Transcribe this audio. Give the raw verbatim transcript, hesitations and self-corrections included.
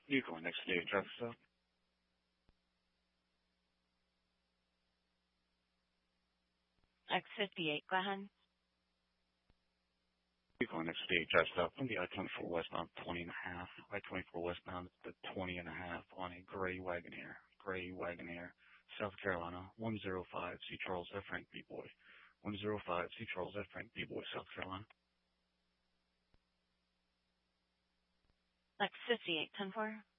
Vehicle next to the traffic stop. X fifty-eight, go ahead. Vehicle next to the traffic stop on the I twenty-four westbound, twenty and a half. I twenty-four westbound, the twenty and a half on a gray Wagoneer. Gray Wagoneer, South Carolina, one zero five, C. Charles F. Frank B. Boy. one zero five, C. Charles F. Frank B. Boy, South Carolina. X fifty-eight, ten four.